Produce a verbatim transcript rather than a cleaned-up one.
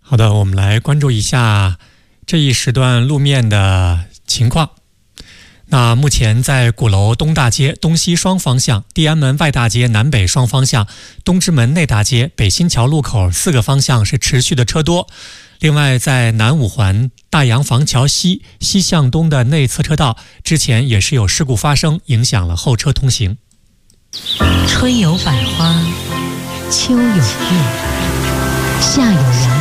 好的，我们来关注一下这一时段路面的情况。那目前在鼓楼东大街东西双方向、地安门外大街南北双方向、东直门内大街、北新桥路口四个方向是持续的车多。另外，在南五环大洋房桥西西向东的内侧车道，之前也是有事故发生，影响了后车通行。 春有百花，秋有月，夏有阳